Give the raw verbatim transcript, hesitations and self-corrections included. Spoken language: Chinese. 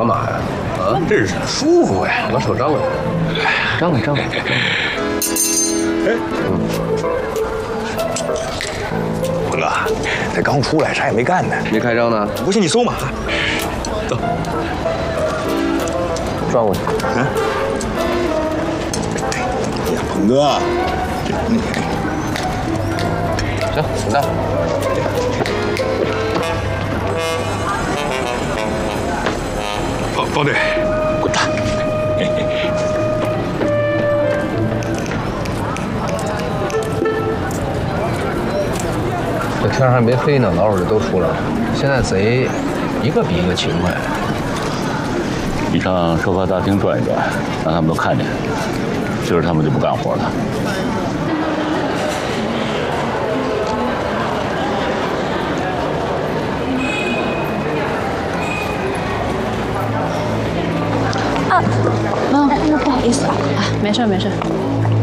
干嘛呀？啊， 这是舒服呀！ 把手张开，张开，张开。 哎， 嗯。 文哥，他刚出来，啥也没干呢。 没开张呢？ 不信你搜马。走。 转过去。 嗯。哎呀，鹏哥，你。 行，滚蛋。 包包队，滚蛋！ 这天还没黑呢，老鼠就都出来了。现在贼一个比一个勤快。 你上收发大厅转一转，让他们都看见。今儿他们就不干活了。 啊，妈，不好意思啊，没事没事。